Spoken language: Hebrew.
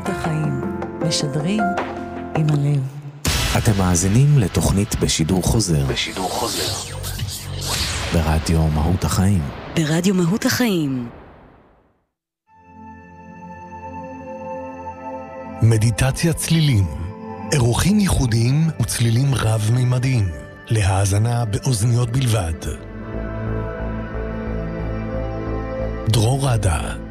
מהות החיים, משדרים עם הלב. אתם מאזינים לתוכנית בשידור חוזר. ברדיו מהות החיים. ברדיו מהות החיים. מדיטציה צלילים, אירוחים ייחודיים וצלילים רב-מימדיים, להאזנה באוזניות בלבד. דרור רדה.